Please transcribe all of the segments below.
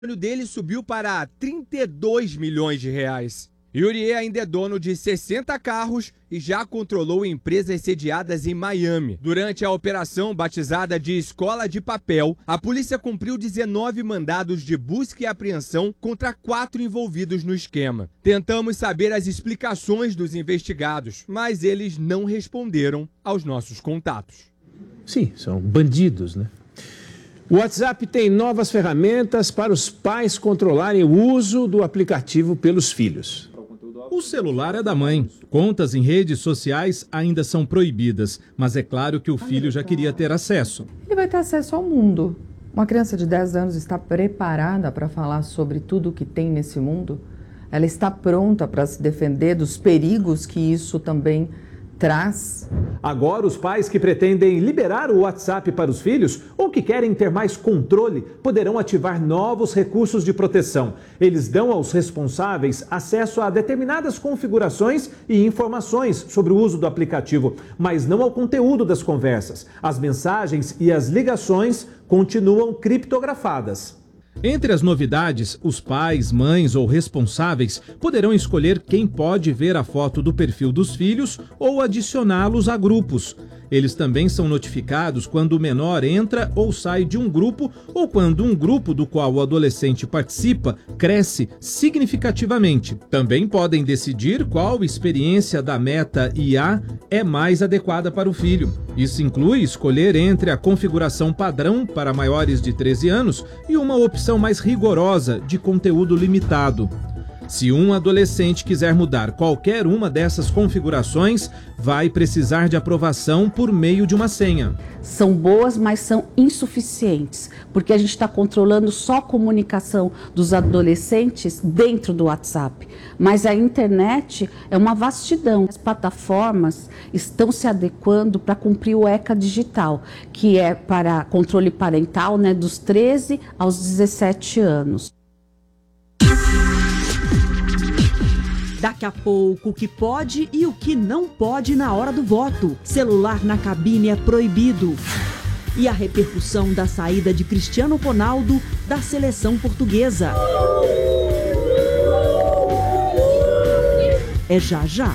O dele subiu para 32 milhões de reais. Yuri ainda é dono de 60 carros e já controlou empresas sediadas em Miami. Durante a operação batizada de Escola de Papel, a polícia cumpriu 19 mandados de busca e apreensão contra 4 envolvidos no esquema. Tentamos saber as explicações dos investigados, mas eles não responderam aos nossos contatos. Sim, são bandidos, né? O WhatsApp tem novas ferramentas para os pais controlarem o uso do aplicativo pelos filhos. O celular é da mãe. Contas em redes sociais ainda são proibidas, mas é claro que o filho já queria ter acesso. Ele vai ter acesso ao mundo. Uma criança de 10 anos está preparada para falar sobre tudo o que tem nesse mundo? Ela está pronta para se defender dos perigos que isso também traz? Agora, os pais que pretendem liberar o WhatsApp para os filhos ou que querem ter mais controle poderão ativar novos recursos de proteção. Eles dão aos responsáveis acesso a determinadas configurações e informações sobre o uso do aplicativo, mas não ao conteúdo das conversas. As mensagens e as ligações continuam criptografadas. Entre as novidades, os pais, mães ou responsáveis poderão escolher quem pode ver a foto do perfil dos filhos ou adicioná-los a grupos. Eles também são notificados quando o menor entra ou sai de um grupo ou quando um grupo do qual o adolescente participa cresce significativamente. Também podem decidir qual experiência da Meta IA é mais adequada para o filho. Isso inclui escolher entre a configuração padrão para maiores de 13 anos e uma opção mais rigorosa de conteúdo limitado. Se um adolescente quiser mudar qualquer uma dessas configurações, vai precisar de aprovação por meio de uma senha. São boas, mas são insuficientes, porque a gente está controlando só a comunicação dos adolescentes dentro do WhatsApp. Mas a internet é uma vastidão. As plataformas estão se adequando para cumprir o ECA digital, que é para controle parental, né, dos 13 aos 17 anos. Daqui a pouco, o que pode e o que não pode na hora do voto. Celular na cabine é proibido. E a repercussão da saída de Cristiano Ronaldo da seleção portuguesa. É já já.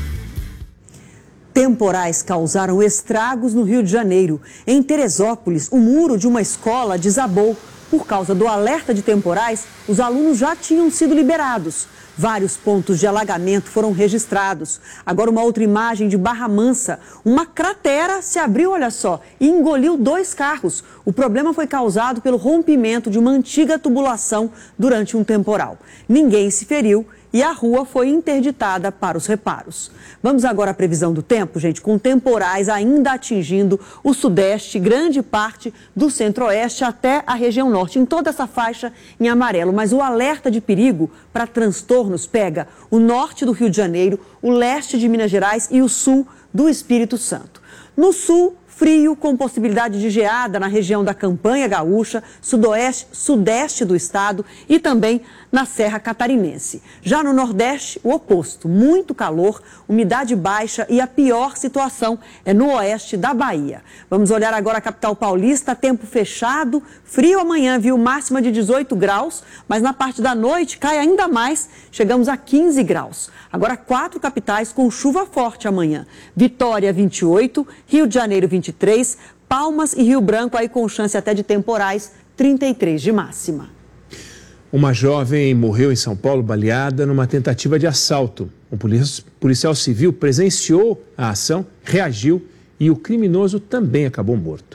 Temporais causaram estragos no Rio de Janeiro. Em Teresópolis, o muro de uma escola desabou. Por causa do alerta de temporais, os alunos já tinham sido liberados. Vários pontos de alagamento foram registrados. Agora uma outra imagem de Barra Mansa. Uma cratera se abriu, olha só, e engoliu 2 carros. O problema foi causado pelo rompimento de uma antiga tubulação durante um temporal. Ninguém se feriu e a rua foi interditada para os reparos. Vamos agora à previsão do tempo, gente, com temporais ainda atingindo o sudeste, grande parte do centro-oeste até a região norte, em toda essa faixa em amarelo. Mas o alerta de perigo para transtornos pega o norte do Rio de Janeiro, o leste de Minas Gerais e o sul do Espírito Santo. No sul, frio com possibilidade de geada na região da Campanha Gaúcha, sudoeste, sudeste do estado e também na Serra Catarinense. Já no Nordeste, o oposto, muito calor, umidade baixa e a pior situação é no oeste da Bahia. Vamos olhar agora a capital paulista, tempo fechado, frio amanhã, viu, máxima de 18 graus, mas na parte da noite cai ainda mais, chegamos a 15 graus. Agora 4 capitais com chuva forte amanhã. Vitória 28, Rio de Janeiro 23, Palmas e Rio Branco aí com chance até de temporais, 33 de máxima. Uma jovem morreu em São Paulo baleada numa tentativa de assalto. Um policial civil presenciou a ação, reagiu e o criminoso também acabou morto.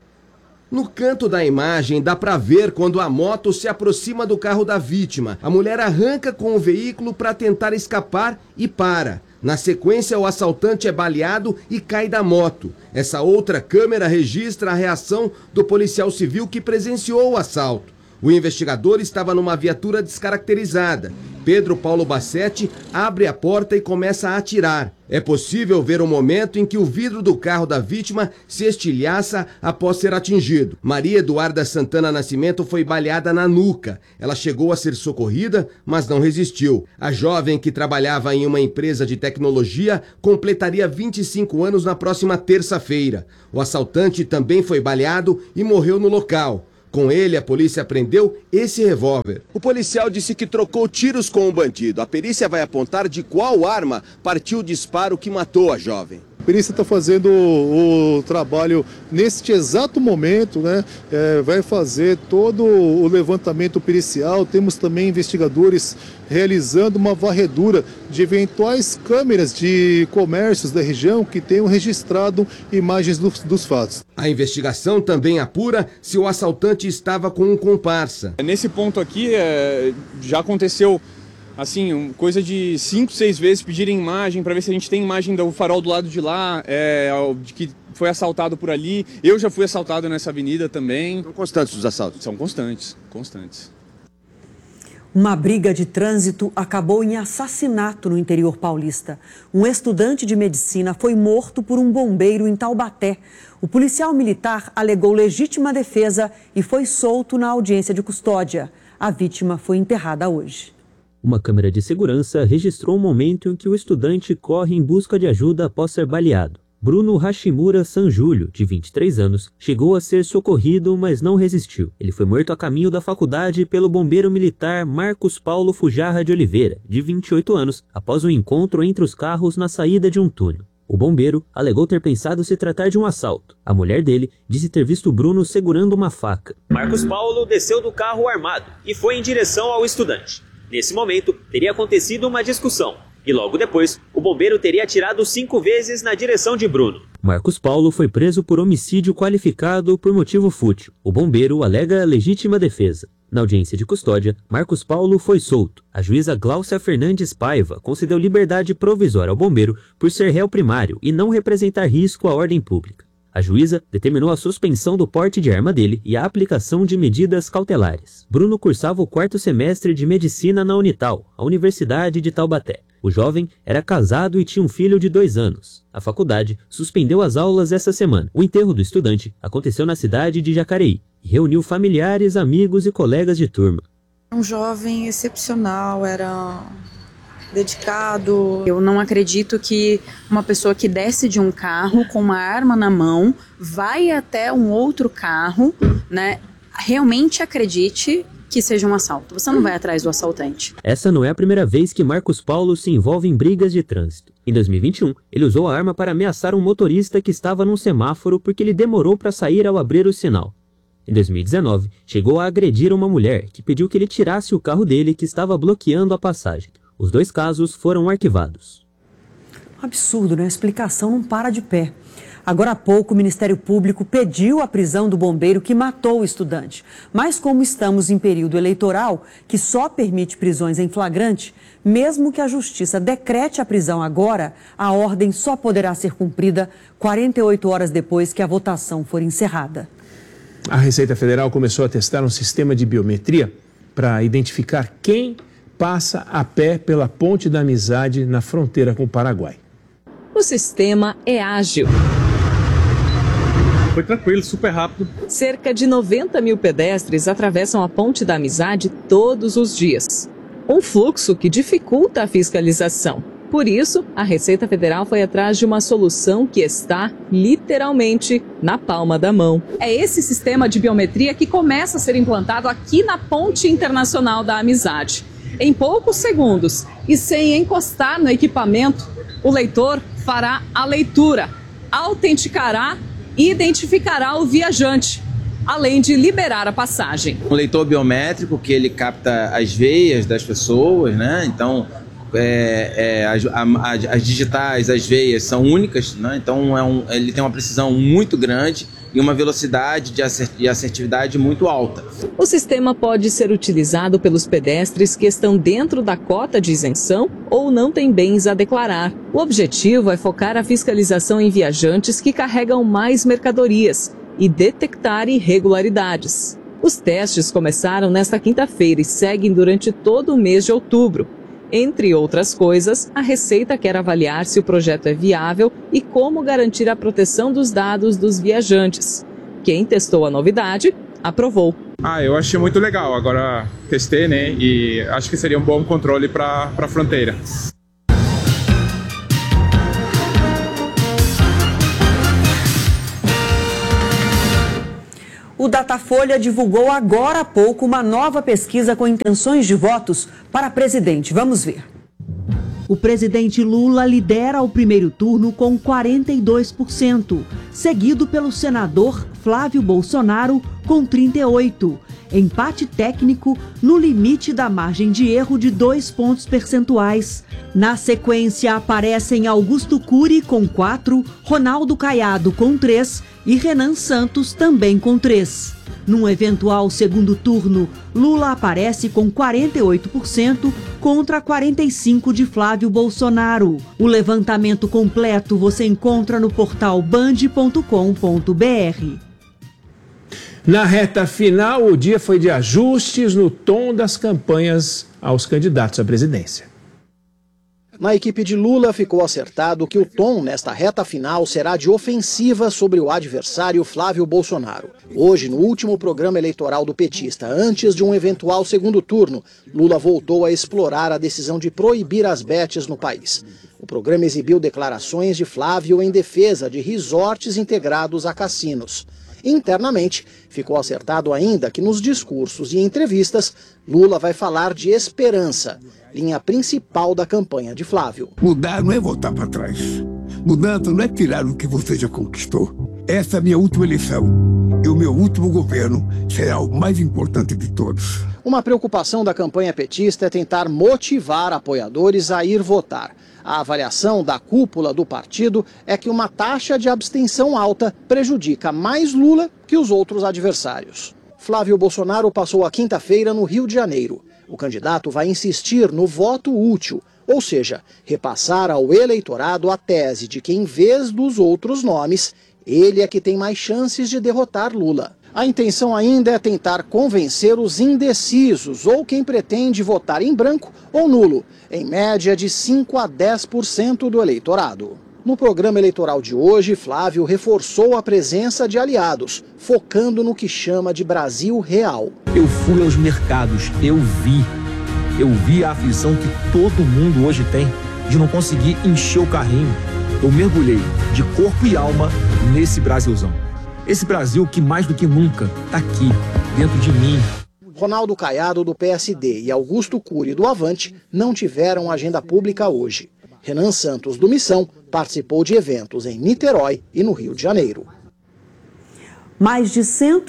No canto da imagem dá para ver quando a moto se aproxima do carro da vítima. A mulher arranca com o veículo para tentar escapar e para. Na sequência, o assaltante é baleado e cai da moto. Essa outra câmera registra a reação do policial civil que presenciou o assalto. O investigador estava numa viatura descaracterizada. Pedro Paulo Bassetti abre a porta e começa a atirar. É possível ver o momento em que o vidro do carro da vítima se estilhaça após ser atingido. Maria Eduarda Santana Nascimento foi baleada na nuca. Ela chegou a ser socorrida, mas não resistiu. A jovem, que trabalhava em uma empresa de tecnologia, completaria 25 anos na próxima terça-feira. O assaltante também foi baleado e morreu no local. Com ele, a polícia apreendeu esse revólver. O policial disse que trocou tiros com o bandido. A perícia vai apontar de qual arma partiu o disparo que matou a jovem. A perícia está fazendo o trabalho neste exato momento, né? Vai fazer todo o levantamento pericial. Temos também investigadores realizando uma varredura de eventuais câmeras de comércios da região que tenham registrado imagens dos fatos. A investigação também apura se o assaltante estava com um comparsa. Nesse ponto aqui, já aconteceu assim, coisa de 5, 6 vezes pedirem imagem para ver se a gente tem imagem do farol do lado de lá, de que foi assaltado por ali. Eu já fui assaltado nessa avenida também. São constantes os assaltos? São constantes. Uma briga de trânsito acabou em assassinato no interior paulista. Um estudante de medicina foi morto por um bombeiro em Taubaté. O policial militar alegou legítima defesa e foi solto na audiência de custódia. A vítima foi enterrada hoje. Uma câmera de segurança registrou o momento em que o estudante corre em busca de ajuda após ser baleado. Bruno Hashimura Sanjúlio, de 23 anos, chegou a ser socorrido, mas não resistiu. Ele foi morto a caminho da faculdade pelo bombeiro militar Marcos Paulo Fujarra de Oliveira, de 28 anos, após um encontro entre os carros na saída de um túnel. O bombeiro alegou ter pensado se tratar de um assalto. A mulher dele disse ter visto Bruno segurando uma faca. Marcos Paulo desceu do carro armado e foi em direção ao estudante. Nesse momento, teria acontecido uma discussão. E logo depois, o bombeiro teria atirado 5 vezes na direção de Bruno. Marcos Paulo foi preso por homicídio qualificado por motivo fútil. O bombeiro alega legítima defesa. Na audiência de custódia, Marcos Paulo foi solto. A juíza Gláucia Fernandes Paiva concedeu liberdade provisória ao bombeiro por ser réu primário e não representar risco à ordem pública. A juíza determinou a suspensão do porte de arma dele e a aplicação de medidas cautelares. Bruno cursava o 4º semestre de medicina na Unital, a Universidade de Taubaté. O jovem era casado e tinha um filho de 2 anos. A faculdade suspendeu as aulas essa semana. O enterro do estudante aconteceu na cidade de Jacareí e reuniu familiares, amigos e colegas de turma. Um jovem excepcional, era dedicado. Eu não acredito que uma pessoa que desce de um carro com uma arma na mão, vai até um outro carro, né, realmente acredite que seja um assalto. Você não vai atrás do assaltante. Essa não é a primeira vez que Marcos Paulo se envolve em brigas de trânsito. Em 2021, ele usou a arma para ameaçar um motorista que estava num semáforo porque ele demorou para sair ao abrir o sinal. Em 2019, chegou a agredir uma mulher que pediu que ele tirasse o carro dele que estava bloqueando a passagem. Os 2 casos foram arquivados. Absurdo, né? A explicação não para de pé. Agora há pouco, o Ministério Público pediu a prisão do bombeiro que matou o estudante. Mas como estamos em período eleitoral, que só permite prisões em flagrante, mesmo que a Justiça decrete a prisão agora, a ordem só poderá ser cumprida 48 horas depois que a votação for encerrada. A Receita Federal começou a testar um sistema de biometria para identificar quem passa a pé pela Ponte da Amizade na fronteira com o Paraguai. O sistema é ágil. Foi tranquilo, super rápido. Cerca de 90 mil pedestres atravessam a Ponte da Amizade todos os dias. Um fluxo que dificulta a fiscalização. Por isso, a Receita Federal foi atrás de uma solução que está, literalmente, na palma da mão. É esse sistema de biometria que começa a ser implantado aqui na Ponte Internacional da Amizade. Em poucos segundos e sem encostar no equipamento, o leitor fará a leitura, autenticará e identificará o viajante, além de liberar a passagem. Um leitor biométrico que ele capta as veias das pessoas, né? Então, as digitais, as veias são únicas, né? Então ele tem uma precisão muito grande e uma velocidade de assertividade muito alta. O sistema pode ser utilizado pelos pedestres que estão dentro da cota de isenção ou não têm bens a declarar. O objetivo é focar a fiscalização em viajantes que carregam mais mercadorias e detectar irregularidades. Os testes começaram nesta quinta-feira e seguem durante todo o mês de outubro. Entre outras coisas, a Receita quer avaliar se o projeto é viável e como garantir a proteção dos dados dos viajantes. Quem testou a novidade, aprovou. Eu achei muito legal. Agora testei, né? E acho que seria um bom controle para a fronteira. O Datafolha divulgou agora há pouco uma nova pesquisa com intenções de votos para presidente. Vamos ver. O presidente Lula lidera o primeiro turno com 42%, seguido pelo senador Flávio Bolsonaro com 38%. Empate técnico no limite da margem de erro de 2 pontos percentuais. Na sequência aparecem Augusto Cury com 4%, Ronaldo Caiado com 3% e Renan Santos também com 3%. Num eventual segundo turno, Lula aparece com 48% contra 45% de Flávio Bolsonaro. O levantamento completo você encontra no portal band.com.br. Na reta final, o dia foi de ajustes no tom das campanhas aos candidatos à presidência. Na equipe de Lula ficou acertado que o tom nesta reta final será de ofensiva sobre o adversário Flávio Bolsonaro. Hoje, no último programa eleitoral do petista, antes de um eventual segundo turno, Lula voltou a explorar a decisão de proibir as betes no país. O programa exibiu declarações de Flávio em defesa de resorts integrados a cassinos. Internamente, ficou acertado ainda que nos discursos e entrevistas, Lula vai falar de esperança, linha principal da campanha de Flávio. Mudar não é voltar para trás. Mudança não é tirar o que você já conquistou. Essa é a minha última eleição e o meu último governo será o mais importante de todos. Uma preocupação da campanha petista é tentar motivar apoiadores a ir votar. A avaliação da cúpula do partido é que uma taxa de abstenção alta prejudica mais Lula que os outros adversários. Flávio Bolsonaro passou a quinta-feira no Rio de Janeiro. O candidato vai insistir no voto útil, ou seja, repassar ao eleitorado a tese de que, em vez dos outros nomes, ele é que tem mais chances de derrotar Lula. A intenção ainda é tentar convencer os indecisos ou quem pretende votar em branco ou nulo, em média de 5 a 10% do eleitorado. No programa eleitoral de hoje, Flávio reforçou a presença de aliados, focando no que chama de Brasil real. Eu fui aos mercados, eu vi a aflição que todo mundo hoje tem de não conseguir encher o carrinho. Eu mergulhei de corpo e alma nesse Brasilzão. Esse Brasil que mais do que nunca está aqui, dentro de mim. Ronaldo Caiado, do PSD, e Augusto Cury, do Avante, não tiveram agenda pública hoje. Renan Santos, do Missão, participou de eventos em Niterói e no Rio de Janeiro. Mais de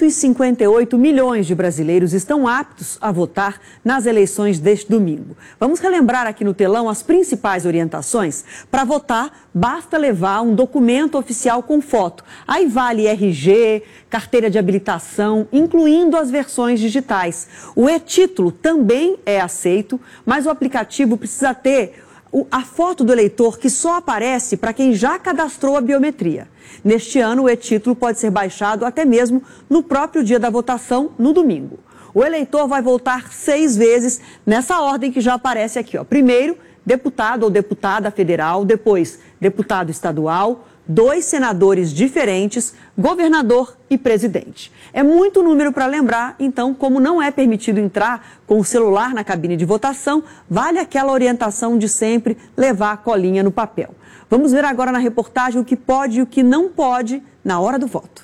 158 milhões de brasileiros estão aptos a votar nas eleições deste domingo. Vamos relembrar aqui no telão as principais orientações. Para votar, basta levar um documento oficial com foto. Aí vale RG, carteira de habilitação, incluindo as versões digitais. O e-título também é aceito, mas o aplicativo precisa ter a foto do eleitor, que só aparece para quem já cadastrou a biometria. Neste ano, o e-título pode ser baixado até mesmo no próprio dia da votação, no domingo. O eleitor vai votar 6 vezes nessa ordem que já aparece aqui. Primeiro, deputado ou deputada federal, depois deputado estadual, 2 senadores diferentes, governador e presidente. É muito número para lembrar, então, como não é permitido entrar com o celular na cabine de votação, vale aquela orientação de sempre levar a colinha no papel. Vamos ver agora na reportagem o que pode e o que não pode na hora do voto.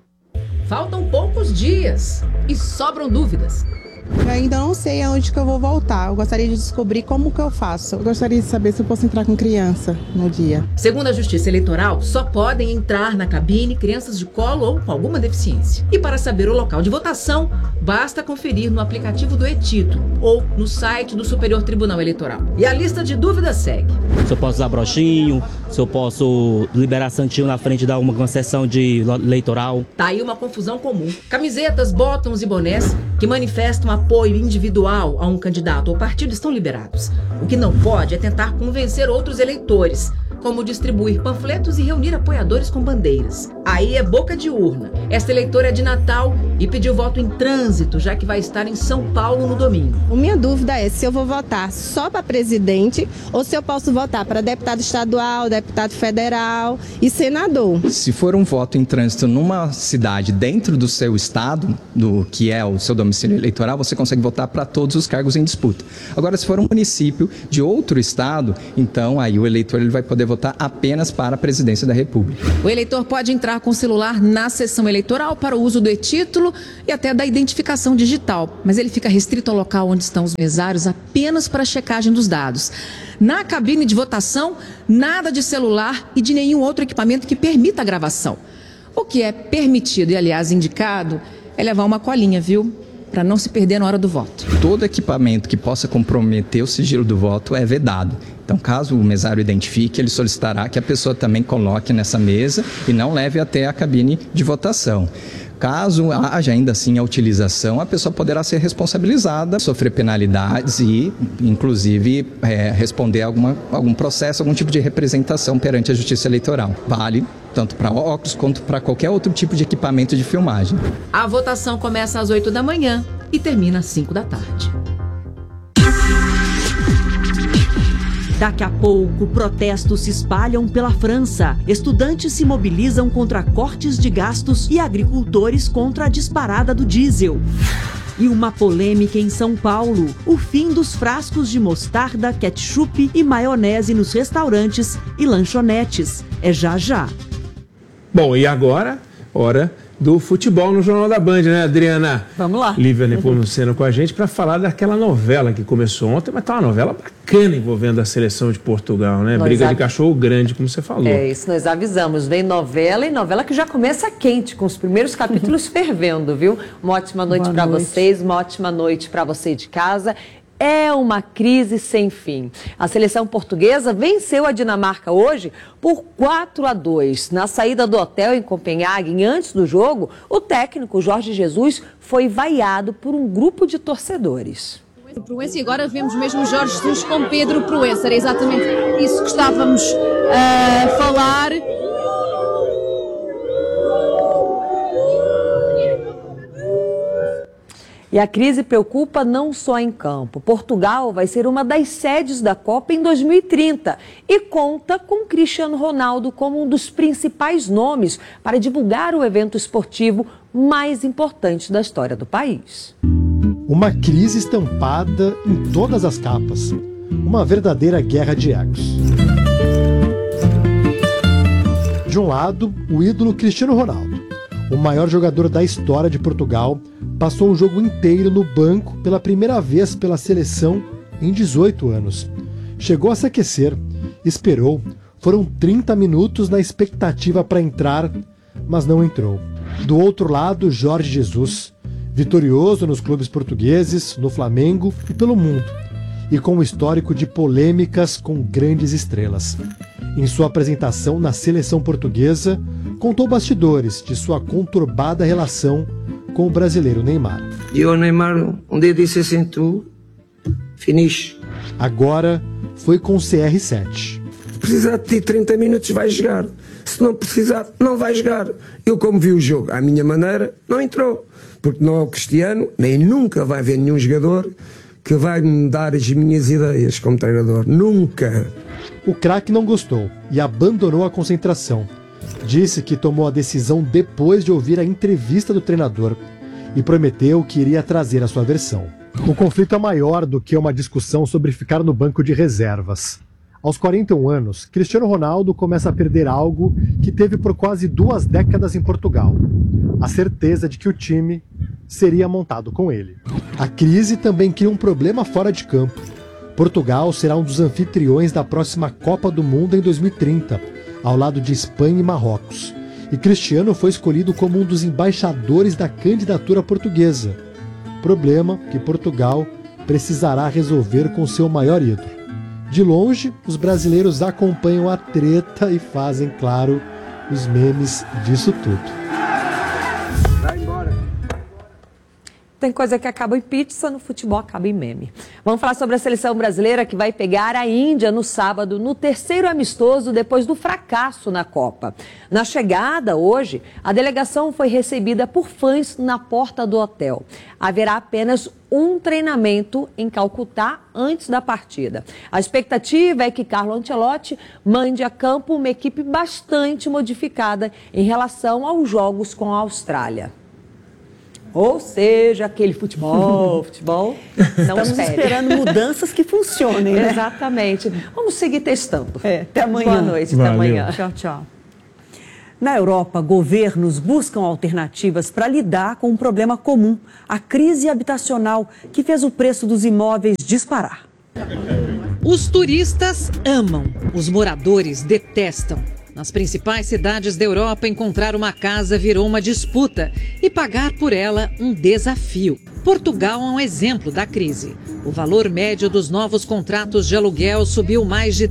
Faltam poucos dias e sobram dúvidas. Eu ainda não sei aonde que eu vou voltar. Eu gostaria de descobrir como que eu faço. Eu gostaria de saber se eu posso entrar com criança no dia. Segundo a Justiça Eleitoral, só podem entrar na cabine crianças de colo ou com alguma deficiência. E para saber o local de votação, basta conferir no aplicativo do e-título ou no site do Superior Tribunal Eleitoral. E a lista de dúvidas segue. Se eu posso usar brochinho, se eu posso liberar santinho na frente de alguma concessão de eleitoral. Tá aí uma confusão comum. Camisetas, bottoms e bonés que manifestam apoio individual a um candidato ou partido estão liberados. O que não pode é tentar convencer outros eleitores, como distribuir panfletos e reunir apoiadores com bandeiras. Aí é boca de urna. Esta eleitora é de Natal e pediu voto em trânsito, já que vai estar em São Paulo no domingo. A minha dúvida é se eu vou votar só para presidente ou se eu posso votar para deputado estadual, deputado federal e senador. Se for um voto em trânsito numa cidade dentro do seu estado, do que é o seu domicílio eleitoral, você consegue votar para todos os cargos em disputa. Agora, se for um município de outro estado, então aí o eleitor ele vai poder votar votar apenas para a presidência da República. O eleitor pode entrar com o celular na sessão eleitoral para o uso do e-título e até da identificação digital, mas ele fica restrito ao local onde estão os mesários apenas para a checagem dos dados. Na cabine de votação, nada de celular e de nenhum outro equipamento que permita a gravação. O que é permitido e, aliás, indicado é levar uma colinha, viu? Para não se perder na hora do voto. Todo equipamento que possa comprometer o sigilo do voto é vedado. Então, caso o mesário identifique, ele solicitará que a pessoa também coloque nessa mesa e não leve até a cabine de votação. Caso haja ainda assim a utilização, a pessoa poderá ser responsabilizada, sofrer penalidades e, inclusive, responder a algum processo, algum tipo de representação perante a Justiça Eleitoral. Vale tanto para óculos quanto para qualquer outro tipo de equipamento de filmagem. A votação começa às 8 da manhã e termina às 5 da tarde. Daqui a pouco, protestos se espalham pela França. Estudantes se mobilizam contra cortes de gastos e agricultores contra a disparada do diesel. E uma polêmica em São Paulo. O fim dos frascos de mostarda, ketchup e maionese nos restaurantes e lanchonetes. É já já. Bom, e agora, hora do futebol no Jornal da Band, né, Adriana? Vamos lá. Lívia Nepomuceno com a gente para falar daquela novela que começou ontem, mas tá uma novela bacana envolvendo a seleção de Portugal, né? Briga de cachorro grande, como você falou. É, isso nós avisamos. Vem novela e novela que já começa quente, com os primeiros capítulos fervendo, viu? Uma ótima noite para vocês, uma ótima noite para você de casa. É uma crise sem fim. A seleção portuguesa venceu a Dinamarca hoje por 4-2. Na saída do hotel em Copenhague, antes do jogo, o técnico Jorge Jesus foi vaiado por um grupo de torcedores. Proença, e agora vemos mesmo Jorge Jesus com Pedro Proença. Era exatamente isso que estávamos a falar. E a crise preocupa não só em campo. Portugal vai ser uma das sedes da Copa em 2030 e conta com Cristiano Ronaldo como um dos principais nomes para divulgar o evento esportivo mais importante da história do país. Uma crise estampada em todas as capas. Uma verdadeira guerra de egos. De um lado, o ídolo Cristiano Ronaldo. O maior jogador da história de Portugal passou o jogo inteiro no banco pela primeira vez pela seleção em 18 anos. Chegou a se aquecer, esperou, foram 30 minutos na expectativa para entrar, mas não entrou. Do outro lado, Jorge Jesus, vitorioso nos clubes portugueses, no Flamengo e pelo mundo, e com um histórico de polêmicas com grandes estrelas. Em sua apresentação na seleção portuguesa, contou bastidores de sua conturbada relação com o brasileiro Neymar. E o Neymar um dia disse assim, tu, finish. Agora foi com o CR7. Se precisar de ti 30 minutos vai jogar. Se não precisar, não vai jogar. Eu como vi o jogo à minha maneira, não entrou. Porque não é o Cristiano, nem nunca vai haver nenhum jogador que vai me dar as minhas ideias como treinador. Nunca. O craque não gostou e abandonou a concentração. Disse que tomou a decisão depois de ouvir a entrevista do treinador e prometeu que iria trazer a sua versão. O conflito é maior do que uma discussão sobre ficar no banco de reservas. Aos 41 anos, Cristiano Ronaldo começa a perder algo que teve por quase 2 décadas em Portugal: a certeza de que o time seria montado com ele. A crise também cria um problema fora de campo. Portugal será um dos anfitriões da próxima Copa do Mundo em 2030, ao lado de Espanha e Marrocos. E Cristiano foi escolhido como um dos embaixadores da candidatura portuguesa. Problema que Portugal precisará resolver com seu maior ídolo. De longe, os brasileiros acompanham a treta e fazem, claro, os memes disso tudo. Vai embora. Tem coisa que acaba em pizza, no futebol acaba em meme. Vamos falar sobre a seleção brasileira que vai pegar a Índia no sábado, no terceiro amistoso depois do fracasso na Copa. Na chegada hoje, a delegação foi recebida por fãs na porta do hotel. Haverá apenas um treinamento em Calcutá antes da partida. A expectativa é que Carlo Ancelotti mande a campo uma equipe bastante modificada em relação aos jogos com a Austrália. Ou seja, aquele futebol não Estamos esperando mudanças que funcionem, né? Exatamente. Vamos seguir testando. Até amanhã. Boa noite, Valeu. até amanhã. Tchau, tchau. Na Europa, governos buscam alternativas para lidar com um problema comum, a crise habitacional, que fez o preço dos imóveis disparar. Os turistas amam, os moradores detestam. Nas principais cidades da Europa, encontrar uma casa virou uma disputa e pagar por ela um desafio. Portugal é um exemplo da crise. O valor médio dos novos contratos de aluguel subiu mais de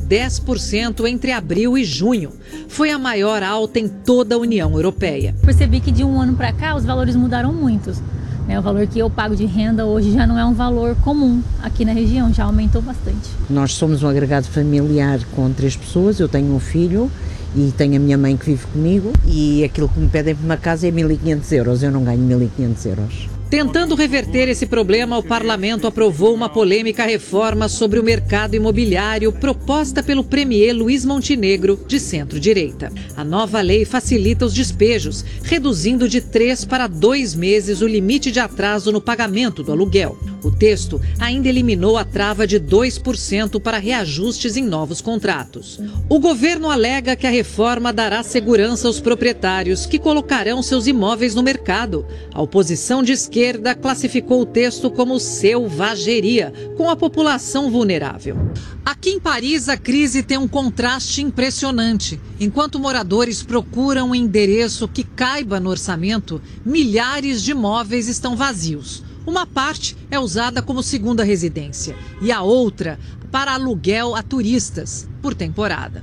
10% entre abril e junho. Foi a maior alta em toda a União Europeia. Percebi que de um ano para cá os valores mudaram muito. O valor que eu pago de renda hoje já não é um valor comum aqui na região, já aumentou bastante. Nós somos um agregado familiar com 3 pessoas, eu tenho um filho e tenho a minha mãe que vive comigo e aquilo que me pedem por uma casa é 1.500 euros, eu não ganho 1.500 euros. Tentando reverter esse problema, o parlamento aprovou uma polêmica reforma sobre o mercado imobiliário proposta pelo premier Luiz Montenegro, de centro-direita. A nova lei facilita os despejos, reduzindo de 3 para 2 meses o limite de atraso no pagamento do aluguel. O texto ainda eliminou a trava de 2% para reajustes em novos contratos. O governo alega que a reforma dará segurança aos proprietários que colocarão seus imóveis no mercado. A oposição de esquerda classificou o texto como selvageria com a população vulnerável. Aqui em Paris, a crise tem um contraste impressionante. Enquanto moradores procuram um endereço que caiba no orçamento, milhares de imóveis estão vazios. Uma parte é usada como segunda residência e a outra para aluguel a turistas por temporada.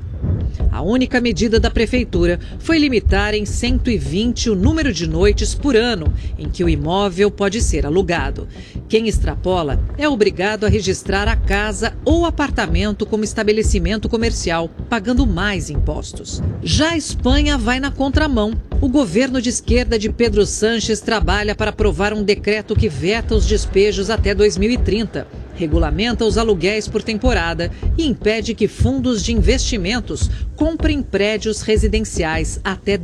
A única medida da prefeitura foi limitar em 120 o número de noites por ano em que o imóvel pode ser alugado. Quem extrapola é obrigado a registrar a casa ou apartamento como estabelecimento comercial, pagando mais impostos. Já a Espanha vai na contramão. O governo de esquerda de Pedro Sánchez trabalha para aprovar um decreto que veta os despejos até 2030. Regulamenta os aluguéis por temporada e impede que fundos de investimentos comprem prédios residenciais até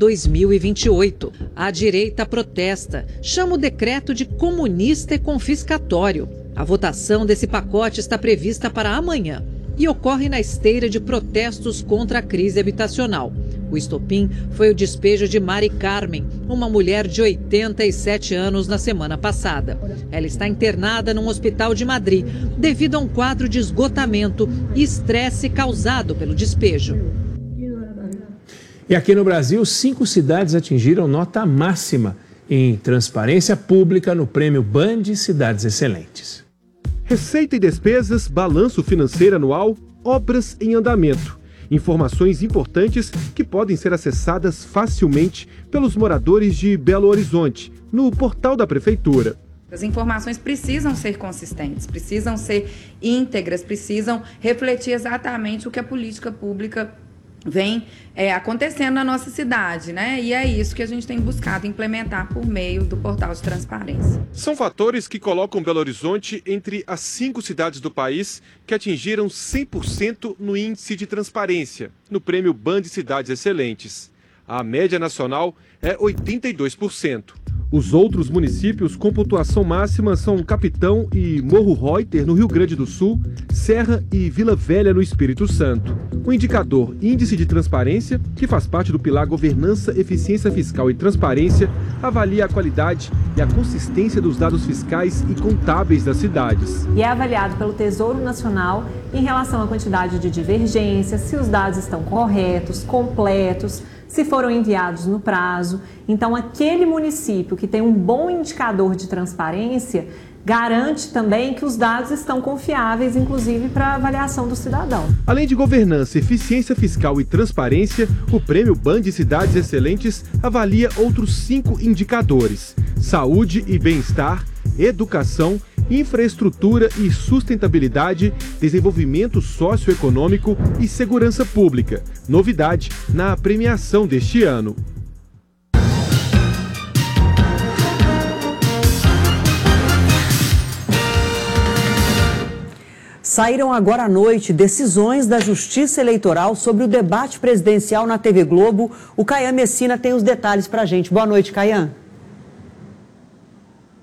2028. A direita protesta, chama o decreto de comunista e confiscatório. A votação desse pacote está prevista para amanhã e ocorre na esteira de protestos contra a crise habitacional. O estopim foi o despejo de Mari Carmen, uma mulher de 87 anos, na semana passada. Ela está internada num hospital de Madrid devido a um quadro de esgotamento e estresse causado pelo despejo. E aqui no Brasil, 5 cidades atingiram nota máxima em transparência pública no Prêmio Band Cidades Excelentes. Receita e despesas, balanço financeiro anual, obras em andamento. Informações importantes que podem ser acessadas facilmente pelos moradores de Belo Horizonte, no portal da Prefeitura. As informações precisam ser consistentes, precisam ser íntegras, precisam refletir exatamente o que a política pública vem acontecendo na nossa cidade, né? E é isso que a gente tem buscado implementar por meio do portal de transparência. São fatores que colocam Belo Horizonte entre as 5 cidades do país que atingiram 100% no índice de transparência, no prêmio Band Cidades Excelentes. A média nacional é 82%. Os outros municípios com pontuação máxima são Capitão e Morro Reuter, no Rio Grande do Sul, Serra e Vila Velha, no Espírito Santo. O indicador Índice de Transparência, que faz parte do pilar Governança, Eficiência Fiscal e Transparência, avalia a qualidade e a consistência dos dados fiscais e contábeis das cidades. E é avaliado pelo Tesouro Nacional em relação à quantidade de divergências, se os dados estão corretos, completos, se foram enviados no prazo. Então, aquele município que tem um bom indicador de transparência garante também que os dados estão confiáveis, inclusive para a avaliação do cidadão. Além de governança, eficiência fiscal e transparência, o Prêmio Band Cidades Excelentes avalia outros 5 indicadores: saúde e bem-estar, educação, infraestrutura e sustentabilidade, desenvolvimento socioeconômico e segurança pública. Novidade na premiação deste ano. Saíram agora à noite decisões da Justiça Eleitoral sobre o debate presidencial na TV Globo. O Caian Messina tem os detalhes para a gente. Boa noite, Caian.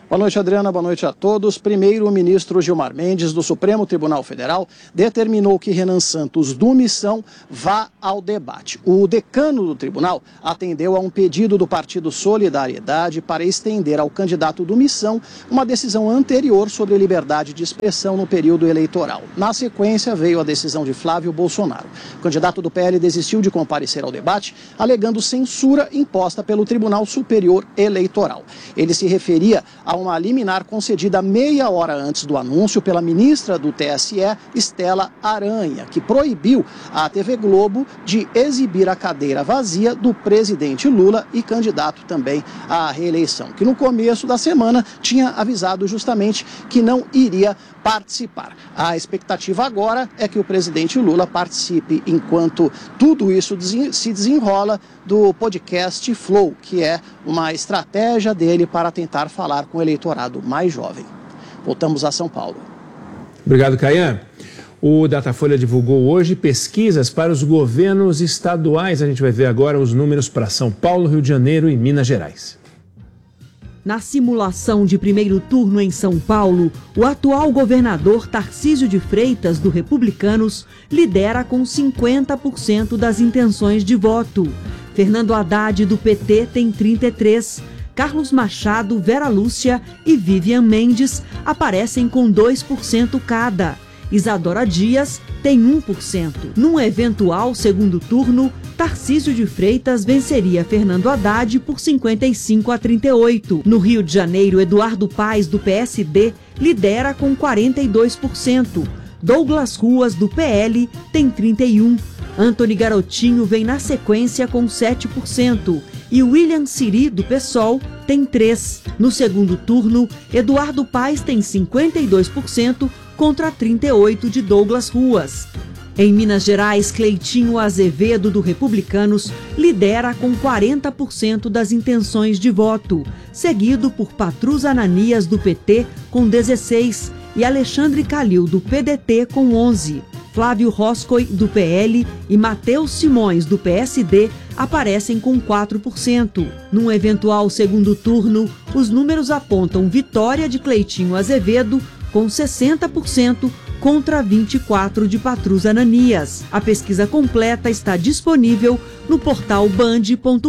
Boa noite, Adriana. Boa noite a todos. Primeiro, o ministro Gilmar Mendes, do Supremo Tribunal Federal, determinou que Renan Santos, do Missão, vá ao debate. O decano do tribunal atendeu a um pedido do Partido Solidariedade para estender ao candidato do Missão uma decisão anterior sobre liberdade de expressão no período eleitoral. Na sequência, veio a decisão de Flávio Bolsonaro. O candidato do PL desistiu de comparecer ao debate, alegando censura imposta pelo Tribunal Superior Eleitoral. Ele se referia a uma liminar concedida meia hora antes do anúncio pela ministra do TSE, Estela Aranha, que proibiu a TV Globo de exibir a cadeira vazia do presidente Lula e candidato também à reeleição, que no começo da semana tinha avisado justamente que não iria participar. A expectativa agora é que o presidente Lula participe, enquanto tudo isso se desenrola, do podcast Flow, que é uma estratégia dele para tentar falar com o eleitorado mais jovem. Voltamos a São Paulo. Obrigado, Caian. O Datafolha divulgou hoje pesquisas para os governos estaduais. A gente vai ver agora os números para São Paulo, Rio de Janeiro e Minas Gerais. Na simulação de primeiro turno em São Paulo, o atual governador Tarcísio de Freitas, do Republicanos, lidera com 50% das intenções de voto. Fernando Haddad, do PT, tem 33%. Carlos Machado, Vera Lúcia e Vivian Mendes aparecem com 2% cada. Isadora Dias tem 1%. Num eventual segundo turno, Tarcísio de Freitas venceria Fernando Haddad por 55-38. No Rio de Janeiro, Eduardo Paes, do PSD, lidera com 42%. Douglas Ruas, do PL, tem 31%. Antony Garotinho vem na sequência com 7%. E William Siri, do PSOL, tem 3%. No segundo turno, Eduardo Paes tem 52% contra 38% de Douglas Ruas. Em Minas Gerais, Cleitinho Azevedo, do Republicanos, lidera com 40% das intenções de voto, seguido por Patrus Ananias, do PT, com 16%, e Alexandre Calil, do PDT, com 11%. Flávio Roscoe, do PL, e Matheus Simões, do PSD, aparecem com 4%. Num eventual segundo turno, os números apontam vitória de Cleitinho Azevedo, com 60%, contra 24% de Patrus Ananias. A pesquisa completa está disponível no portal band.com.br.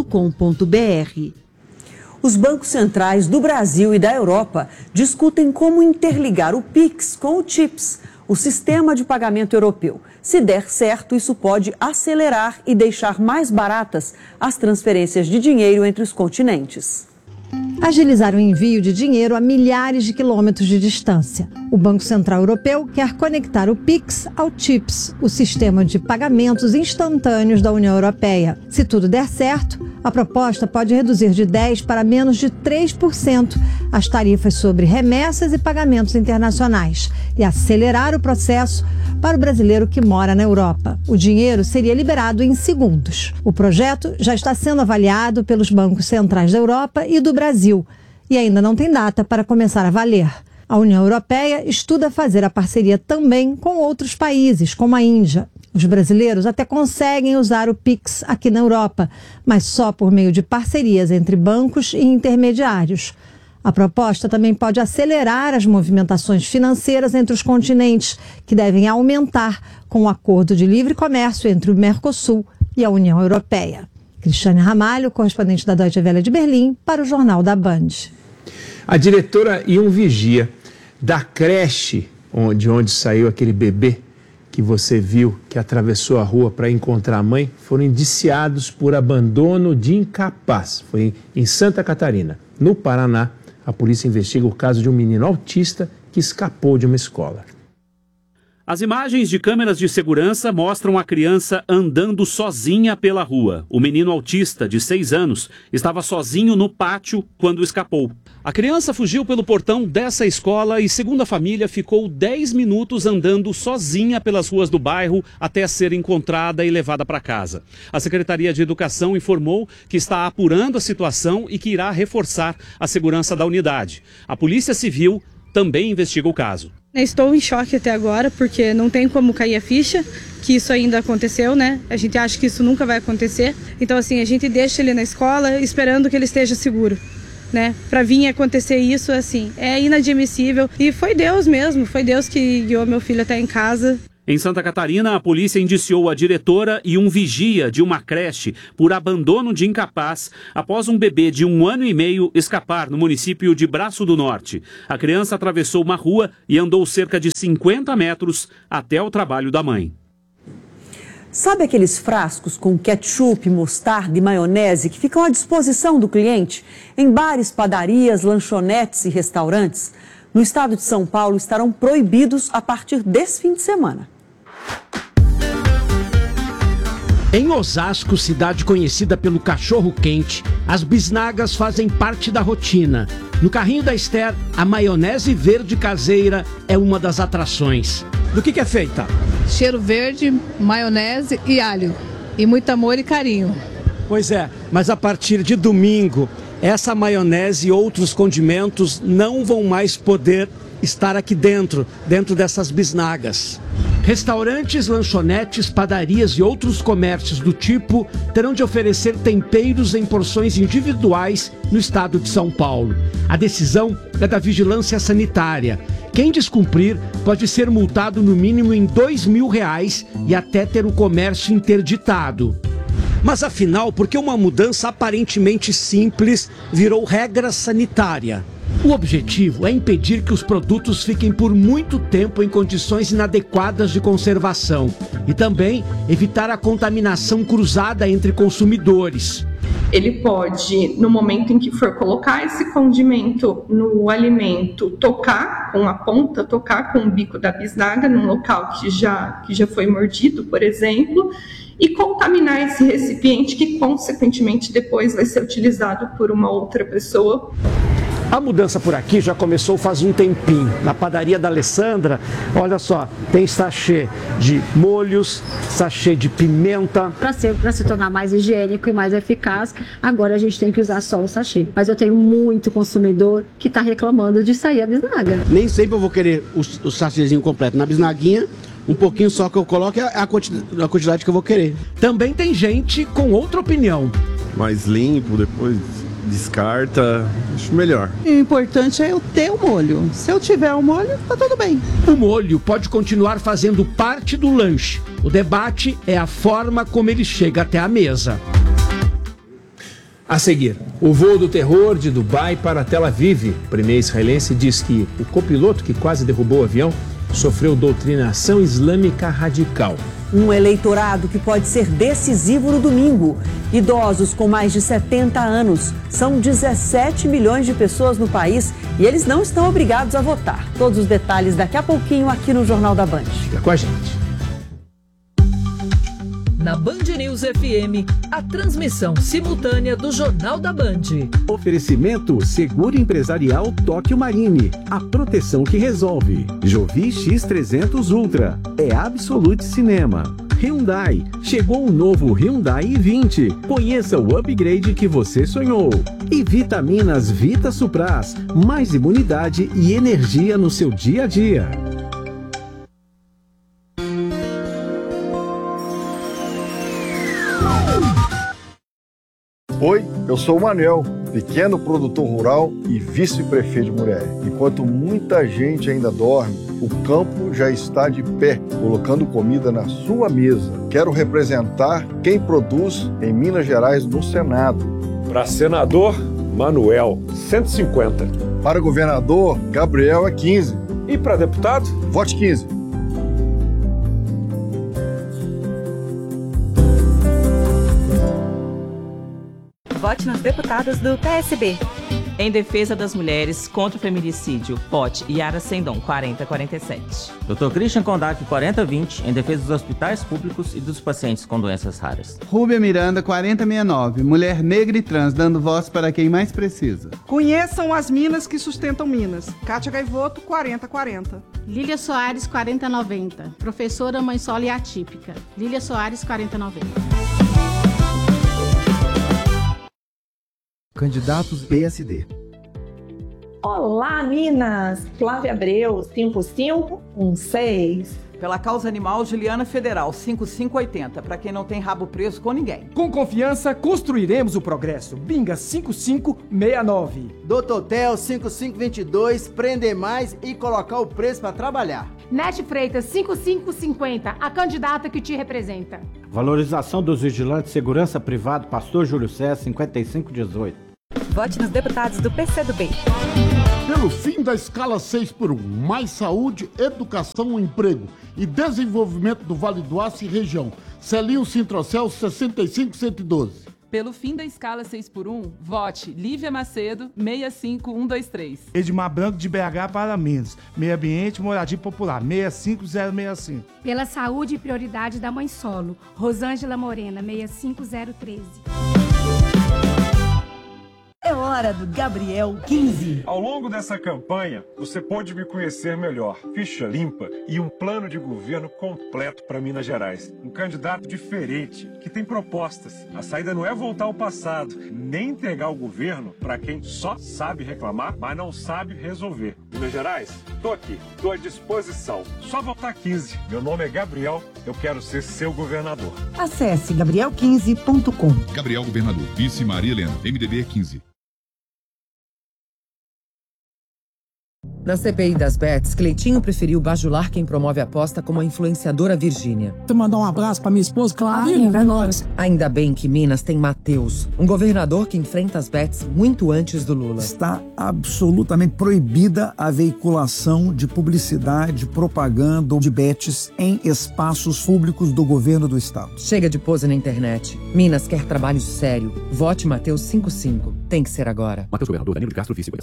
Os bancos centrais do Brasil e da Europa discutem como interligar o PIX com o CHIPS, o sistema de pagamento europeu. Se der certo, isso pode acelerar e deixar mais baratas as transferências de dinheiro entre os continentes. Agilizar o envio de dinheiro a milhares de quilômetros de distância. O Banco Central Europeu quer conectar o PIX ao CHIPS, o sistema de pagamentos instantâneos da União Europeia. Se tudo der certo, a proposta pode reduzir de 10% para menos de 3% as tarifas sobre remessas e pagamentos internacionais e acelerar o processo para o brasileiro que mora na Europa. O dinheiro seria liberado em segundos. O projeto já está sendo avaliado pelos bancos centrais da Europa e do Brasil e ainda não tem data para começar a valer. A União Europeia estuda fazer a parceria também com outros países, como a Índia. Os brasileiros até conseguem usar o PIX aqui na Europa, mas só por meio de parcerias entre bancos e intermediários. A proposta também pode acelerar as movimentações financeiras entre os continentes, que devem aumentar com o acordo de livre comércio entre o Mercosul e a União Europeia. Cristiane Ramalho, correspondente da Deutsche Welle de Berlim, para o Jornal da Band. A diretora e um vigia da creche onde saiu aquele bebê que você viu, que atravessou a rua para encontrar a mãe, foram indiciados por abandono de incapaz. Foi em Santa Catarina. No Paraná, a polícia investiga o caso de um menino autista que escapou de uma escola. As imagens de câmeras de segurança mostram a criança andando sozinha pela rua. O menino autista, de 6 anos, estava sozinho no pátio quando escapou. A criança fugiu pelo portão dessa escola e, segundo a família, ficou 10 minutos andando sozinha pelas ruas do bairro até ser encontrada e levada para casa. A Secretaria de Educação informou que está apurando a situação e que irá reforçar a segurança da unidade. A Polícia Civil também investiga o caso. Estou em choque até agora, porque não tem como cair a ficha que isso ainda aconteceu, né? A gente acha que isso nunca vai acontecer. Então, assim, a gente deixa ele na escola esperando que ele esteja seguro. né? Para vir acontecer isso, assim, é inadmissível. E foi Deus mesmo, foi Deus que guiou meu filho até em casa. Em Santa Catarina, a polícia indiciou a diretora e um vigia de uma creche por abandono de incapaz após um bebê de 1 ano e meio escapar no município de Braço do Norte. A criança atravessou uma rua e andou cerca de 50 metros até o trabalho da mãe. Sabe aqueles frascos com ketchup, mostarda e maionese que ficam à disposição do cliente em bares, padarias, lanchonetes e restaurantes? No estado de São Paulo estarão proibidos a partir desse fim de semana. Em Osasco, cidade conhecida pelo cachorro-quente, as bisnagas fazem parte da rotina. No carrinho da Esther, a maionese verde caseira é uma das atrações. Do que é feita? Cheiro verde, maionese e alho. E muito amor e carinho. Pois é, mas a partir de domingo, essa maionese e outros condimentos não vão mais poder estar aqui dentro dessas bisnagas. Restaurantes, lanchonetes, padarias e outros comércios do tipo terão de oferecer temperos em porções individuais no estado de São Paulo. A decisão é da Vigilância Sanitária. Quem descumprir pode ser multado no mínimo em R$2.000 e até ter o comércio interditado. Mas afinal, por que uma mudança aparentemente simples virou regra sanitária? O objetivo é impedir que os produtos fiquem por muito tempo em condições inadequadas de conservação e também evitar a contaminação cruzada entre consumidores. Ele pode, no momento em que for colocar esse condimento no alimento, tocar com a ponta, tocar com o bico da bisnaga num local que já foi mordido, por exemplo, e contaminar esse recipiente que, consequentemente, depois vai ser utilizado por uma outra pessoa. A mudança por aqui já começou faz um tempinho. Na padaria da Alessandra, olha só, tem sachê de molhos, sachê de pimenta. Para se tornar mais higiênico e mais eficaz, agora a gente tem que usar só o sachê. Mas eu tenho muito consumidor que está reclamando de sair a bisnaga. Nem sempre eu vou querer o sachêzinho completo. Na bisnaguinha, um pouquinho só que eu coloco é a quantidade que eu vou querer. Também tem gente com outra opinião. Mais limpo, depois descarta, acho melhor. O importante é eu ter o molho. Se eu tiver o molho, tá tudo bem. O molho pode continuar fazendo parte do lanche. O debate é a forma como ele chega até a mesa. A seguir, o voo do terror de Dubai para Tel Aviv. O premier israelense diz que o copiloto que quase derrubou o avião sofreu doutrinação islâmica radical. Um eleitorado que pode ser decisivo no domingo. Idosos com mais de 70 anos. São 17 milhões de pessoas no país e eles não estão obrigados a votar. Todos os detalhes daqui a pouquinho aqui no Jornal da Band. Fica com a gente. Na Band News FM, a transmissão simultânea do Jornal da Band. Oferecimento Seguro Empresarial Tóquio Marine, a proteção que resolve. Jovi X300 Ultra, é Absolute Cinema. Hyundai, chegou o novo Hyundai i20. Conheça o upgrade que você sonhou. E Vitaminas Vita Supras, mais imunidade e energia no seu dia a dia. Oi, eu sou o Manuel, pequeno produtor rural e vice-prefeito de Muré. Enquanto muita gente ainda dorme, o campo já está de pé, colocando comida na sua mesa. Quero representar quem produz em Minas Gerais no Senado. Para senador, Manuel, 150. Para governador, Gabriel é 15. E para deputado? Vote 15. Vote nos deputados do PSB. Em defesa das mulheres, contra o feminicídio, vote Yara Sendon, 4047. Dr. Christian Kondak, 4020, em defesa dos hospitais públicos e dos pacientes com doenças raras. Rúbia Miranda, 4069, mulher negra e trans, dando voz para quem mais precisa. Conheçam as minas que sustentam Minas. Kátia Gaivoto, 4040. Lília Soares, 4090, professora mãe solo e atípica. Lília Soares, 4090. Candidatos PSD. Olá, Minas! Flávia Abreu, 5516. Pela causa animal, Juliana Federal, 5580. Para quem não tem rabo preso com ninguém. Com confiança, construiremos o progresso. Binga 5569. Doutor Tel, 5522. Prender mais e colocar o preço para trabalhar. Nete Freitas, 5550. A candidata que te representa. Valorização dos vigilantes de segurança privado, Pastor Júlio César, 5518. Vote nos deputados do PCdoB. Pelo fim da escala 6x1, mais saúde, educação, emprego e desenvolvimento do Vale do Aço e região. Celinho Sintrocel, 65112. Pelo fim da escala 6x1, vote Lívia Macedo, 65123. Edmar Branco de BH para Minas. Meio Ambiente e Moradia Popular, 65065. Pela saúde e prioridade da mãe solo, Rosângela Morena, 65013. É hora do Gabriel 15. Ao longo dessa campanha, você pôde me conhecer melhor. Ficha limpa e um plano de governo completo para Minas Gerais. Um candidato diferente, que tem propostas. A saída não é voltar ao passado, nem entregar o governo para quem só sabe reclamar, mas não sabe resolver. Minas Gerais, tô aqui, tô à disposição. Só votar 15. Meu nome é Gabriel, eu quero ser seu governador. Acesse gabriel15.com. Gabriel Governador, vice Maria Helena, MDB 15. Na CPI das Bets, Cleitinho preferiu bajular quem promove a aposta como a influenciadora Virgínia. Tu mandar um abraço pra minha esposa, Clarinha, é nóis. Ainda bem que Minas tem Mateus, um governador que enfrenta as bets muito antes do Lula. Está absolutamente proibida a veiculação de publicidade, propaganda ou de bets em espaços públicos do governo do estado. Chega de pose na internet. Minas quer trabalho sério. Vote Mateus 55. Tem que ser agora. Mateus Governador, Danilo de Castro, vice.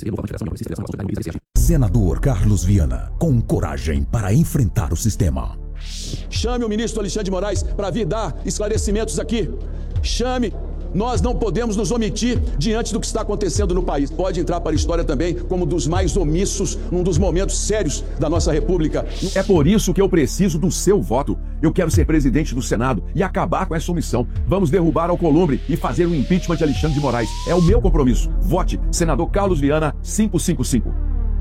Senador Carlos Viana, com coragem para enfrentar o sistema. Chame o ministro Alexandre de Moraes para vir dar esclarecimentos aqui. Chame. Nós não podemos nos omitir diante do que está acontecendo no país. Pode entrar para a história também como dos mais omissos num dos momentos sérios da nossa República. É por isso que eu preciso do seu voto. Eu quero ser presidente do Senado e acabar com essa omissão. Vamos derrubar Alcolumbre e fazer o impeachment de Alexandre de Moraes. É o meu compromisso. Vote senador Carlos Viana 555.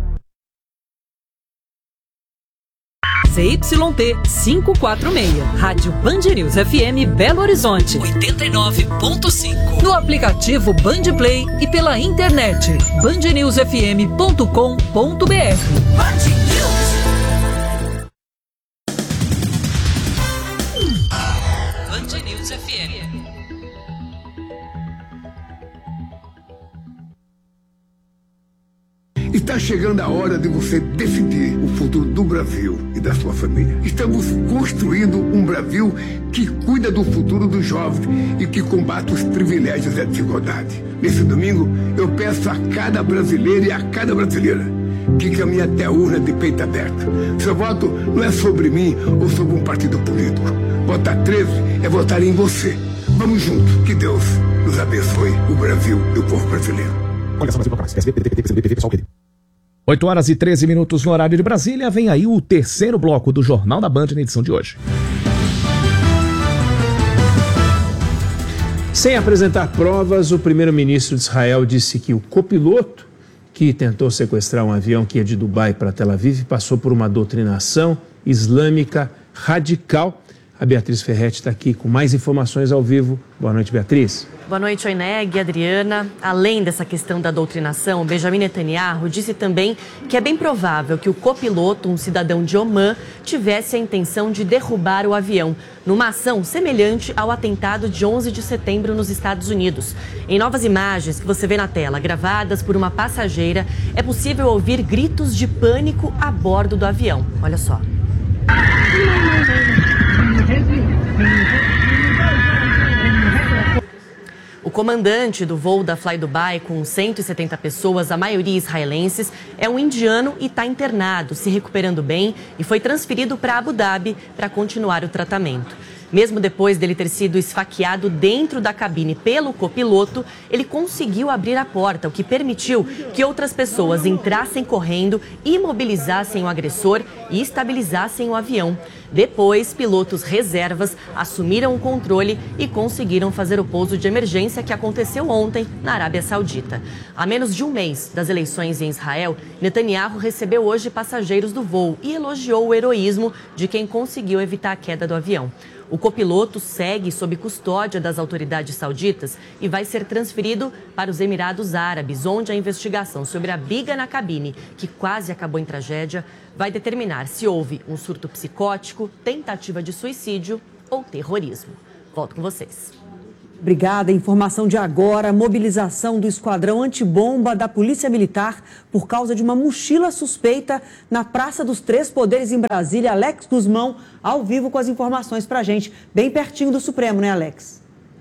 ZYT 546, Rádio Band News FM Belo Horizonte, 89.5. No aplicativo Band Play e pela internet, bandnewsfm.com.br. Band News. Band News FM. Está chegando a hora de você decidir o futuro do Brasil e da sua família. Estamos construindo um Brasil que cuida do futuro dos jovens e que combate os privilégios e a desigualdade. Nesse domingo, eu peço a cada brasileiro e a cada brasileira que caminhe até a urna de peito aberto. Seu voto não é sobre mim ou sobre um partido político. Votar 13 é votar em você. Vamos juntos. Que Deus nos abençoe, o Brasil e o povo brasileiro. Coligação Brasil Democrática, PSB, PDT, pessoal, 8 horas e 13 minutos no horário de Brasília. Vem aí o terceiro bloco do Jornal da Band na edição de hoje. Sem apresentar provas, o primeiro-ministro de Israel disse que o copiloto que tentou sequestrar um avião que ia de Dubai para Tel Aviv passou por uma doutrinação islâmica radical. A Beatriz Ferretti está aqui com mais informações ao vivo. Boa noite, Beatriz. Boa noite, Oineg, Adriana. Além dessa questão da doutrinação, Benjamin Netanyahu disse também que é bem provável que o copiloto, um cidadão de Omã, tivesse a intenção de derrubar o avião, numa ação semelhante ao atentado de 11 de setembro nos Estados Unidos. Em novas imagens que você vê na tela, gravadas por uma passageira, é possível ouvir gritos de pânico a bordo do avião. Olha só. O comandante do voo da Fly Dubai, com 170 pessoas, a maioria israelenses, é um indiano e está internado, se recuperando bem, e foi transferido para Abu Dhabi para continuar o tratamento. Mesmo depois dele ter sido esfaqueado dentro da cabine pelo copiloto, ele conseguiu abrir a porta, o que permitiu que outras pessoas entrassem correndo, imobilizassem o agressor e estabilizassem o avião. Depois, pilotos reservas assumiram o controle e conseguiram fazer o pouso de emergência que aconteceu ontem na Arábia Saudita. A menos de um mês das eleições em Israel, Netanyahu recebeu hoje passageiros do voo e elogiou o heroísmo de quem conseguiu evitar a queda do avião. O copiloto segue sob custódia das autoridades sauditas e vai ser transferido para os Emirados Árabes, onde a investigação sobre a briga na cabine, que quase acabou em tragédia, vai determinar se houve um surto psicótico, tentativa de suicídio ou terrorismo. Volto com vocês. Obrigada. Informação de agora, mobilização do esquadrão antibomba da Polícia Militar por causa de uma mochila suspeita na Praça dos Três Poderes em Brasília. Alex Guzmão, ao vivo com as informações pra gente, bem pertinho do Supremo, né, Alex?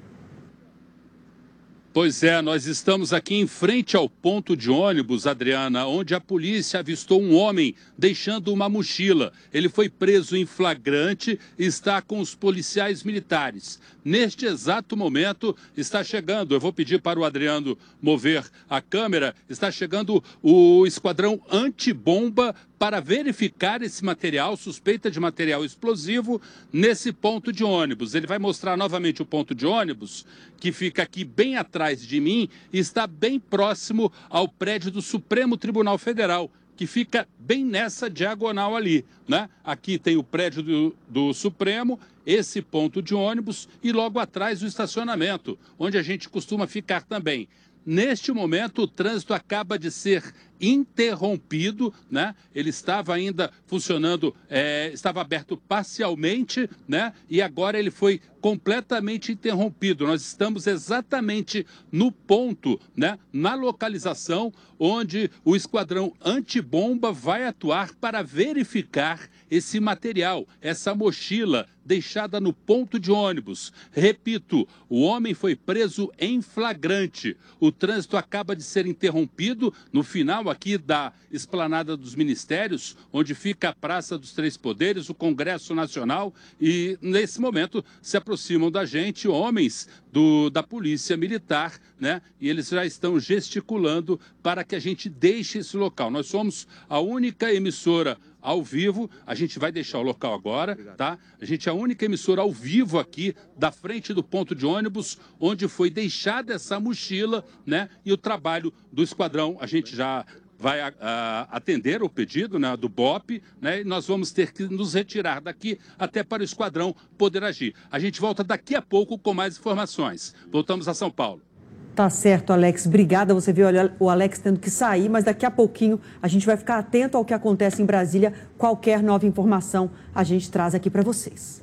Pois é, nós estamos aqui em frente ao ponto de ônibus, Adriana, onde a polícia avistou um homem deixando uma mochila. Ele foi preso em flagrante e está com os policiais militares. Neste exato momento está chegando, eu vou pedir para o Adriano mover a câmera, está chegando o esquadrão antibomba para verificar esse material, suspeita de material explosivo, nesse ponto de ônibus. Ele vai mostrar novamente o ponto de ônibus, que fica aqui bem atrás de mim e está bem próximo ao prédio do Supremo Tribunal Federal, que fica bem nessa diagonal ali, né? Aqui tem o prédio do Supremo, esse ponto de ônibus e logo atrás o estacionamento, onde a gente costuma ficar também. Neste momento, o trânsito acaba de ser interrompido, né? Ele estava ainda funcionando, estava aberto parcialmente, né? E agora ele foi completamente interrompido. Nós estamos exatamente no ponto, né? Na localização onde o esquadrão antibomba vai atuar para verificar esse material, essa mochila deixada no ponto de ônibus. Repito, o homem foi preso em flagrante. O trânsito acaba de ser interrompido no final aqui da Esplanada dos Ministérios, onde fica a Praça dos Três Poderes, o Congresso Nacional, e nesse momento se aproximam da gente homens da Polícia Militar, né? E eles já estão gesticulando para que a gente deixe esse local. Nós somos a única emissora ao vivo, a gente vai deixar o local agora, tá? A gente é a única emissora ao vivo aqui da frente do ponto de ônibus, onde foi deixada essa mochila, né? E o trabalho do esquadrão, a gente já vai atender o pedido, né, do BOP, né? E nós vamos ter que nos retirar daqui até para o esquadrão poder agir. A gente volta daqui a pouco com mais informações. Voltamos a São Paulo. Tá certo, Alex. Obrigada. Você viu o Alex tendo que sair, mas daqui a pouquinho a gente vai ficar atento ao que acontece em Brasília. Qualquer nova informação a gente traz aqui para vocês.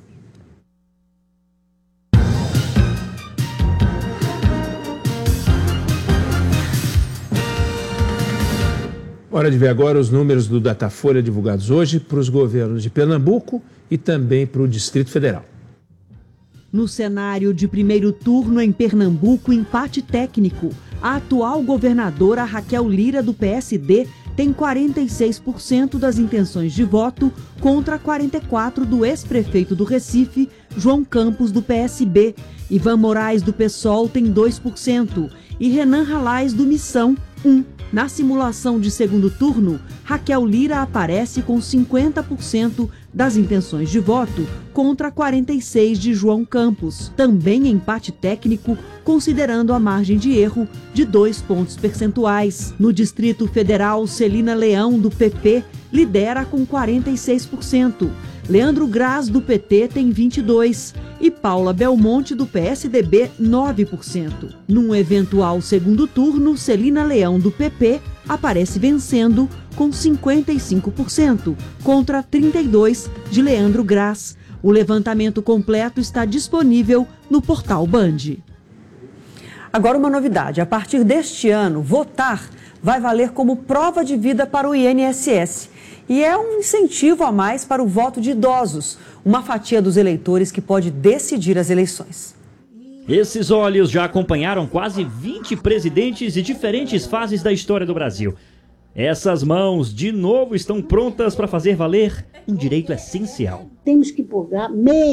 Hora de ver agora os números do Datafolha divulgados hoje para os governos de Pernambuco e também para o Distrito Federal. No cenário de primeiro turno em Pernambuco, empate técnico. A atual governadora Raquel Lira, do PSD, tem 46% das intenções de voto contra 44% do ex-prefeito do Recife, João Campos, do PSB. Ivan Moraes, do PSOL, tem 2% e Renan Ralais, do Missão, 1%. Na simulação de segundo turno, Raquel Lira aparece com 50% das intenções de voto contra 46% de João Campos. Também empate técnico, considerando a margem de erro de 2 pontos percentuais. No Distrito Federal, Celina Leão, do PP, lidera com 46%. Leandro Graz, do PT, tem 22% e Paula Belmonte, do PSDB, 9%. Num eventual segundo turno, Celina Leão, do PP, aparece vencendo com 55% contra 32% de Leandro Graz. O levantamento completo está disponível no portal Band. Agora uma novidade. A partir deste ano, votar vai valer como prova de vida para o INSS. E é um incentivo a mais para o voto de idosos, uma fatia dos eleitores que pode decidir as eleições. Esses olhos já acompanharam quase 20 presidentes de diferentes fases da história do Brasil. Essas mãos, de novo, estão prontas para fazer valer um direito essencial. Temos que procurar meios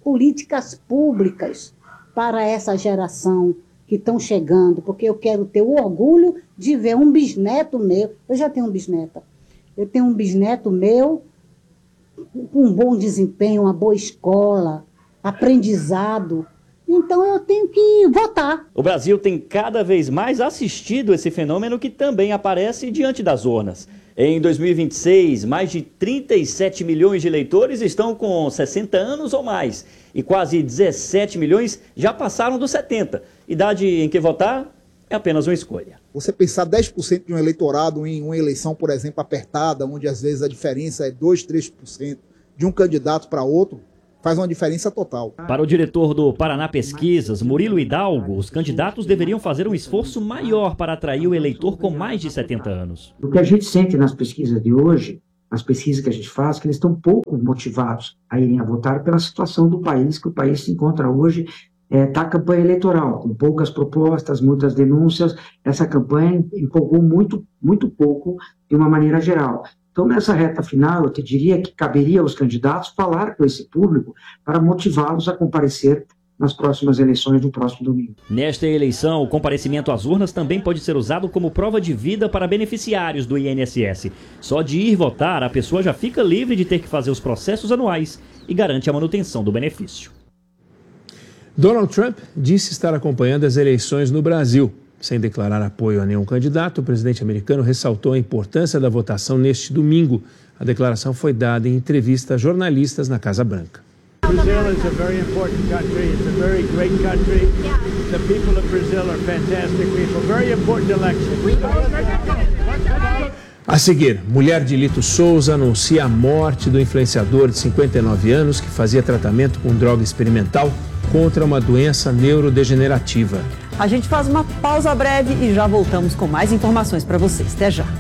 políticas públicas para essa geração que estão chegando, porque eu quero ter o orgulho de ver um bisneto meu. Eu já tenho um bisneta. Eu tenho um bisneto meu com um bom desempenho, uma boa escola, aprendizado. Então eu tenho que votar. O Brasil tem cada vez mais assistido esse fenômeno que também aparece diante das urnas. Em 2026, mais de 37 milhões de eleitores estão com 60 anos ou mais e quase 17 milhões já passaram dos 70. Idade em que votar é apenas uma escolha. Você pensar 10% de um eleitorado em uma eleição, por exemplo, apertada, onde às vezes a diferença é 2%, 3% de um candidato para outro, faz uma diferença total. Para o diretor do Paraná Pesquisas, Murilo Hidalgo, os candidatos deveriam fazer um esforço maior para atrair o eleitor com mais de 70 anos. O que a gente sente nas pesquisas de hoje, nas pesquisas que a gente faz, que eles estão pouco motivados a irem a votar pela situação do país, que o país se encontra hoje, está a campanha eleitoral, com poucas propostas, muitas denúncias. Essa campanha empolgou muito, muito pouco de uma maneira geral. Então, nessa reta final, eu te diria que caberia aos candidatos falar com esse público para motivá-los a comparecer nas próximas eleições do próximo domingo. Nesta eleição, o comparecimento às urnas também pode ser usado como prova de vida para beneficiários do INSS. Só de ir votar, a pessoa já fica livre de ter que fazer os processos anuais e garante a manutenção do benefício. Donald Trump disse estar acompanhando as eleições no Brasil. Sem declarar apoio a nenhum candidato, o presidente americano ressaltou a importância da votação neste domingo. A declaração foi dada em entrevista a jornalistas na Casa Branca. Brazil is a very important country. It's a very great country. The people of Brazil are fantastic people. Very important election. A seguir, mulher de Lito Souza anuncia a morte do influenciador de 59 anos que fazia tratamento com droga experimental contra uma doença neurodegenerativa. A gente faz uma pausa breve e já voltamos com mais informações para vocês. Até já.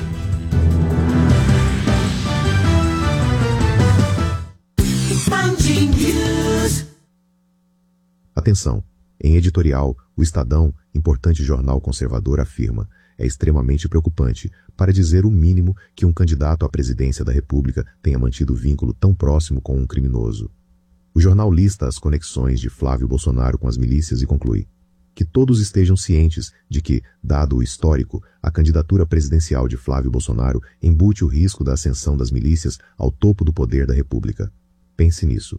Atenção! Em editorial, o Estadão, importante jornal conservador, afirma: é extremamente preocupante, para dizer o mínimo, que um candidato à presidência da República tenha mantido vínculo tão próximo com um criminoso. O jornal lista as conexões de Flávio Bolsonaro com as milícias e conclui: que todos estejam cientes de que, dado o histórico, a candidatura presidencial de Flávio Bolsonaro embute o risco da ascensão das milícias ao topo do poder da República. Pense nisso.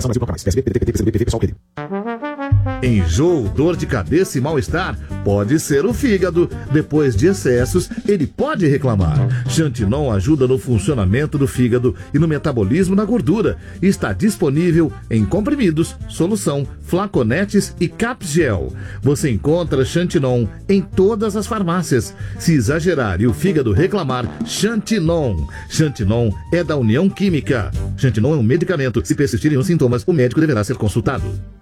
Enjoo, dor de cabeça e mal-estar pode ser o fígado. Depois de excessos, ele pode reclamar. Xantinon ajuda no funcionamento do fígado e no metabolismo da gordura. Está disponível em comprimidos, solução, flaconetes e capgel. Você encontra Xantinon em todas as farmácias. Se exagerar e o fígado reclamar, Xantinon. Xantinon é da União Química. Xantinon é um medicamento. Se persistirem os sintomas, o médico deverá ser consultado.